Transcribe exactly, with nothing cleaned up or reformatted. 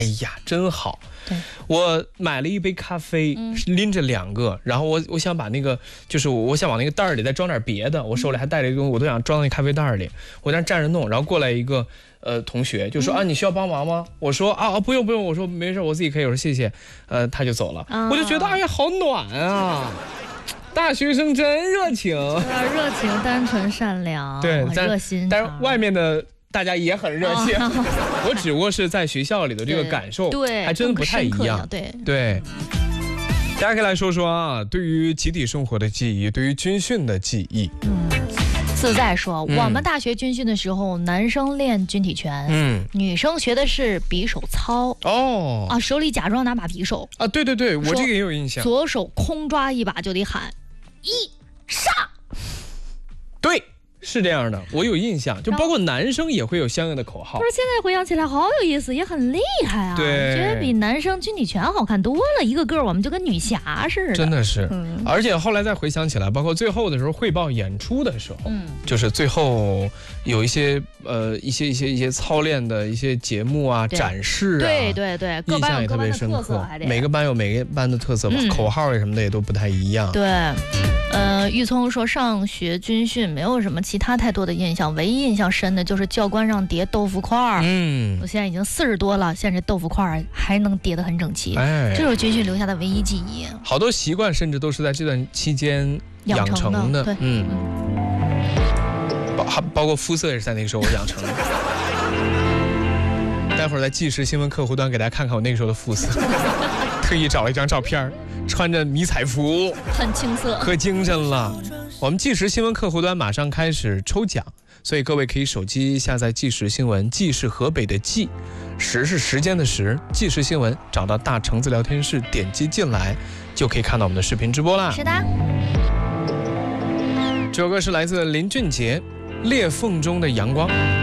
哎呀，真好！ 对， 我买了一杯咖啡， 嗯、 拎着两个，然后我我想把那个，就是我想往那个袋儿里再装点别的，我手里还带了一个东西，我都想装到那咖啡袋里，我在那站着弄，然后过来一个呃同学就说、嗯、啊，你需要帮忙吗？我说啊不用不用，我说没事，我自己可以，我说谢谢，呃，他就走了，啊、我就觉得哎呀，好暖啊！大学生真热情， 热情、单纯、善良， 对， 热心， 但是外面的。大家也很热情，哦、我只不过是在学校里的这个感受， 对， 还真不太一样。 对对，大家可以来说说啊，对于集体生活的记忆，对于军训的记忆。 嗯，自在说，嗯、我们大学军训的时候，男生练军体拳，嗯，女生学的是匕首操。哦，啊，手里假装拿把匕首。 啊，对对对，我这个也有印象。 左手空抓一把就得喊一杀。 对。是这样的，我有印象，就包括男生也会有相应的口号。 不是，现在回想起来好有意思，也很厉害啊。 对， 觉得比男生军体拳好看多了，一个个我们就跟女侠似的。 真的是，嗯、而且后来再回想起来，包括最后的时候汇报演出的时候，嗯，就是最后有一些呃一些一些一些操练的一些节目啊、展示啊， 对对对， 印象也特别深刻。每个班有每个班的特色吧，嗯、口号什么的也都不太一样。 对。呃，玉聪说上学军训没有什么其他太多的印象，唯一印象深的就是教官让叠豆腐块儿。嗯，我现在已经四十多了，现在这豆腐块儿还能叠得很整齐，哎，这是军训留下的唯一记忆。 好多习惯甚至都是在这段期间养成的， 成的对， 嗯，包包括肤色也是在那个时候我养成的。待会儿在纪实新闻客户端给大家看看我那个时候的肤色，特意找了一张照片。穿着迷彩服， 很青涩， 可精神了。我们纪实新闻客户端马上开始抽奖，所以各位可以手机下载纪实新闻，纪是河北的纪，时是时间的时，纪实新闻，找到大橙子聊天室，点击进来就可以看到我们的视频直播啦。 是的， 这首歌是来自林俊杰《裂缝中的阳光》。